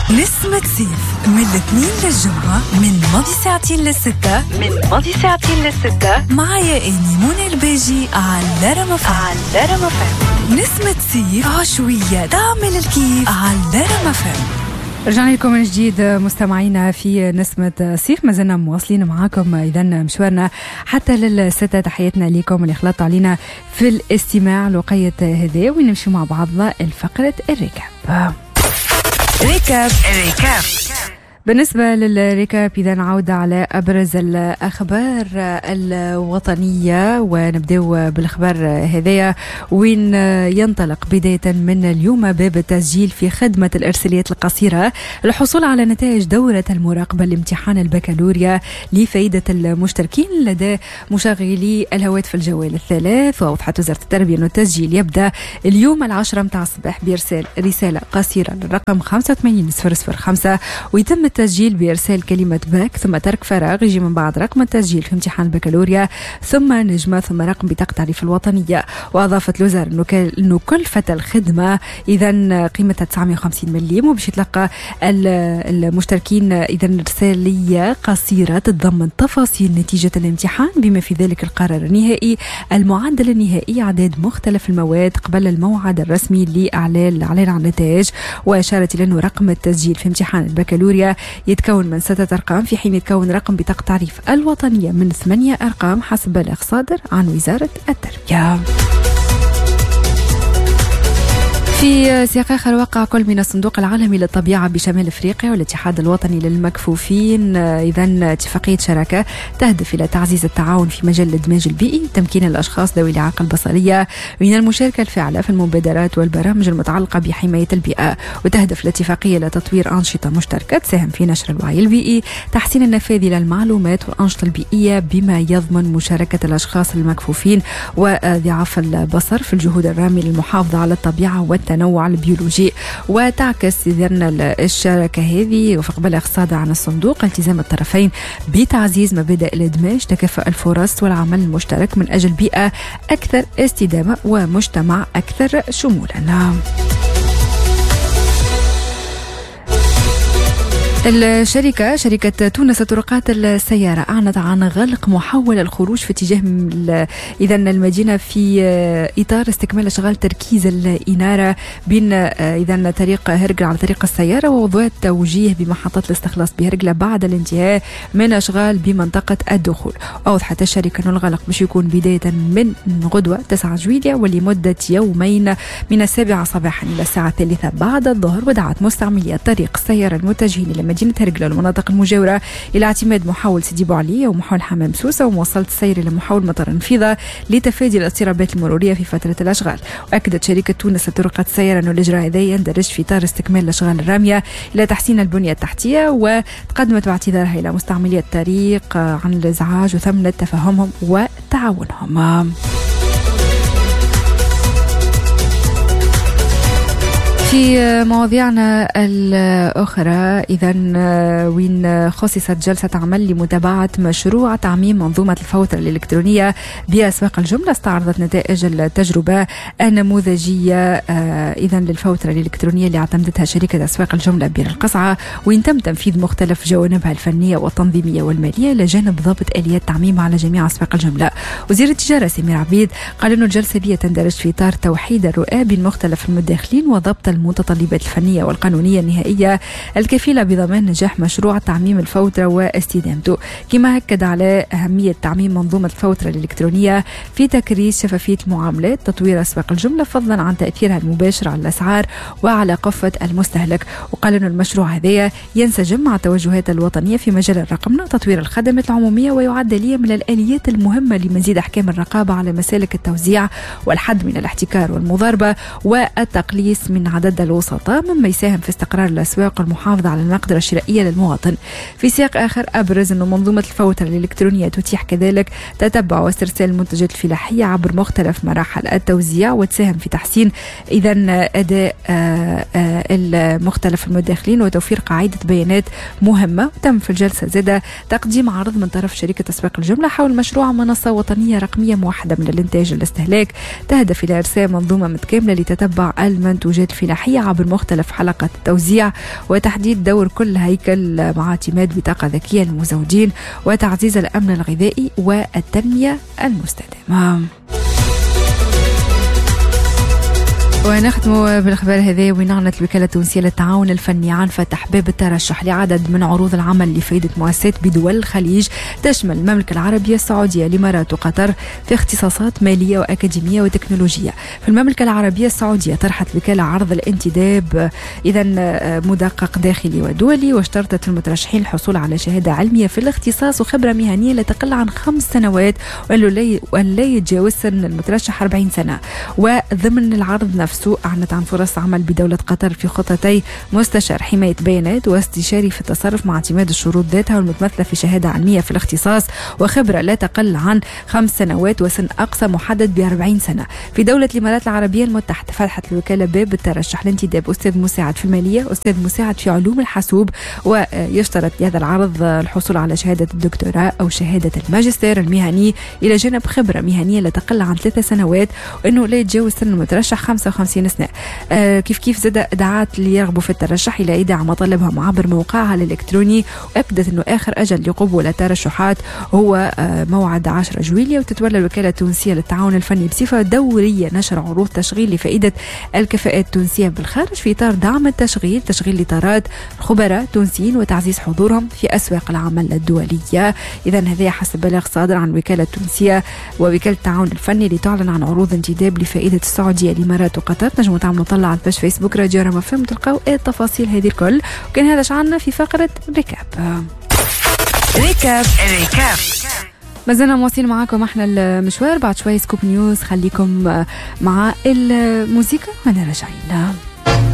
نسمة صيف من الاثنين للجمعة من ماضي ساعتين للستة معايا إني منى الباجي على رمفان. نسمة صيف عشوية تعمل الكيف على رمفان. رجعنا لكم من جديد مستمعينا في نسمة صيف، ما زلنا مواصلين معاكم إذا مشوارنا حتى للستة. تحياتنا لكم اللي خلطوا علينا في الاستماع لوقية هذه، ونمشي مع بعضنا الفقرة الركاب. بالنسبة للركاب إذا نعود على أبرز الأخبار الوطنية، ونبدأ بالأخبار هذية وين ينطلق بداية من اليوم باب التسجيل في خدمة الإرساليات القصيرة للحصول على نتائج دورة المراقبة لامتحان البكالوريا لفائدة المشتركين لدى مشغلي الهواتف الجوال الثلاث. وأوضحت وزارة التربية أن التسجيل يبدأ اليوم 10 متاع الصباح بإرسال رسالة قصيرة للرقم 85005، ويتم التسجيل بإرسال كلمة باك ثم ترك فراغ يجي من بعد رقم التسجيل في امتحان البكالوريا ثم نجمة ثم رقم بطاقة تعريف الوطنية. وأضافت الوزارة أنه كلفة الخدمة إذا قيمتها 950 مليم، وباش يتلقى المشتركين إذا رسالية قصيرة تتضمن تفاصيل نتيجة الامتحان بما في ذلك القرار النهائي، المعدل النهائي، أعداد مختلف المواد قبل الموعد الرسمي لإعلان عن النتائج. وأشارت إلى أنه رقم التسجيل في امتحان البكالوريا يتكون من 6 أرقام، في حين يتكون رقم بطاقة تعريف الوطنية من 8 أرقام حسب بلاغ صادر عن وزارة التربية. في سياق آخر، وقع كل من الصندوق العالمي للطبيعة بشمال أفريقيا والاتحاد الوطني للمكفوفين إذن اتفاقية شراكة تهدف إلى تعزيز التعاون في مجال الإدماج البيئي، تمكين الأشخاص ذوي الإعاقة البصرية من المشاركة الفاعلة في المبادرات والبرامج المتعلقة بحماية البيئة. وتهدف الاتفاقية إلى تطوير أنشطة مشتركة تساهم في نشر الوعي البيئي، تحسين النفاذ للمعلومات والأنشطة البيئية بما يضمن مشاركة الأشخاص المكفوفين وضعاف البصر في الجهود الرامية للمحافظة على الطبيعة والتنوع البيولوجي. وتعكس إذن الشراكة هذه وفق بلاغ صادر عن الصندوق التزام الطرفين بتعزيز مبادئ الإدماج، تكافؤ الفرص والعمل المشترك من أجل بيئة أكثر استدامة ومجتمع أكثر شمولا. شركة تونس طرقات السيارة أعلنت عن غلق محاولة الخروج في اتجاه إذن المدينة في إطار استكمال أشغال تركيز الإنارة بين إذن طريق هرقلة على طريق السيارة ووضوء التوجيه بمحطة الاستخلاص بهرقلة بعد الانتهاء من أشغال بمنطقة الدخول. أوضحت الشركة أن الغلق مش يكون بداية من غدوة 9 جويلية ولمدة يومين من 7 صباحا إلى الساعة 3 بعد الظهر. ودعت مستعملي طريق السيارة المتجهين إلى مدينة هرقلة والمناطق المجاورة إلى اعتماد محاول سيدي بوعلي ومحاول حمام سوسة ومواصلة السير إلى محاول مطار النفيضة لتفادي الاضطرابات المرورية في فترة الأشغال. وأكدت شركة تونس لطرقات السيارة أن الإجراء هذا يندرج في إطار استكمال الأشغال الرامية إلى تحسين البنية التحتية، وتقدمت باعتذارها إلى مستعملي الطريق عن الإزعاج وثمنت تفهمهم وتعاونهم. في مواضيعنا الأخرى إذن وين خصصت جلسة عمل لمتابعة مشروع تعميم منظومة الفوترة الإلكترونية بأسواق الجملة، استعرضت نتائج التجربة النموذجية إذن للفوترة الإلكترونية اللي اعتمدتها شركة أسواق الجملة بير القصعة، وين تم تنفيذ مختلف جوانبها الفنية والتنظيمية والمالية لجانب ضبط آليات تعميمها على جميع أسواق الجملة. وزير التجارة سمير عبيد قال إنه الجلسة دي تندرج في إطار توحيد الرؤى بين مختلف المداخلين وضبط المتطلبات الفنية والقانونية النهائية الكفيلة بضمان نجاح مشروع تعميم الفوترة واستدامته. كما أكد على أهمية تعميم منظومة الفوترة الإلكترونية في تكريس شفافية المعاملات، تطوير أسواق الجملة فضلا عن تأثيرها المباشر على الأسعار وعلى قفة المستهلك. وقال أن المشروع هذا ينسجم مع التوجهات الوطنية في مجال الرقمنة وتطوير الخدمات العمومية، ويعد آلية من الآليات المهمة لمزيد أحكام الرقابة على مسالك التوزيع والحد من الاحتكار والمضاربة والتقليص من عدد الوسطاء، مما يساهم في استقرار الأسواق والمحافظة على المقدرة الشرائية للمواطن. في سياق آخر، أبرز أن منظومة الفوترة الإلكترونية تتيح كذلك تتبع واسترسال المنتجات الفلاحية عبر مختلف مراحل التوزيع، وتساهم في تحسين إذن أداء المختلف المداخلين وتوفير قاعدة بيانات مهمة. وتم في الجلسة زادة تقديم عرض من طرف شركة أسواق الجملة حول مشروع منصة وطنية رقمية موحدة من الإنتاج والاستهلاك، تهدف إلى إرساء منظومة متكاملة لتتبع المنتوجات الفلاحية الفلاحية عبر مختلف حلقات التوزيع، وتحديد دور كل هيكل مع اعتماد بطاقة ذكية للمزوجين، وتعزيز الأمن الغذائي والتنمية المستدامة. ونختم بالخبر هذا وين أعلنت الوكالة التونسية للتعاون الفني عن فتح باب الترشح لعدد من عروض العمل لفائدة مؤسسات بدول الخليج تشمل المملكة العربية السعودية، الإمارات وقطر في اختصاصات مالية وأكاديمية وتكنولوجية. في المملكة العربية السعودية طرحت الوكالة عرض الانتداب إذا مدقق داخلي ودولي، واشترطت المترشحين الحصول على شهادة علمية في الاختصاص وخبرة مهنية لا تقل عن 5 سنوات ولا يتجاوز سن المترشح 40 سنة. وضمن العرض نفسه أعلنت عن فرص عمل بدولة قطر في خطتي مستشار حماية بيانات واستشاري في التصرف مع اعتماد الشروط ذاتها والمتمثلة في شهادة علمية في الاختصاص وخبرة لا تقل عن 5 سنوات وسن أقصى محدد ب40 سنة. في دولة الإمارات العربية المتحدة فتحت الوكالة باب الترشح لانتداب أستاذ مساعد في المالية، أستاذ مساعد في علوم الحاسوب، ويشترط لهذا العرض الحصول على شهادة الدكتوراه أو شهادة الماجستير المهني إلى جانب خبرة مهنية لا تقل عن 3 سنوات، وأنه لا يتجاوز سن المترشح 55 سنة. كيف زاد دعات اللي يرغبوا في الترشح إلى إيداع مطالبهم عبر موقعها الإلكتروني، وأكدت أنه آخر أجل لقبول الترشحات هو موعد 10 جويلية. وتتولى الوكالة التونسية للتعاون الفني بصفة دورية نشر عروض تشغيل لفائدة الكفاءات التونسية بالخارج في إطار دعم التشغيل، تشغيل لطارات خبراء تونسيين وتعزيز حضورهم في أسواق العمل الدولية. إذا هذا حسب بلاغ صادر عن الوكالة التونسية ووكالة التعاون الفني لتعلن عن عروض انتداب لفائدة السعودية، الإمارات وقطر. تنجموا تعملوا طلع على البيج فيسبوك راديو رما فم تلقاو التفاصيل هذه الكل. وكان هذا شعرنا في فقرة ريكاب. ما زلنا مواصلين معاكم احنا المشوار. بعد شوي سكوب نيوز، خليكم مع الموسيقى وانا راجعين.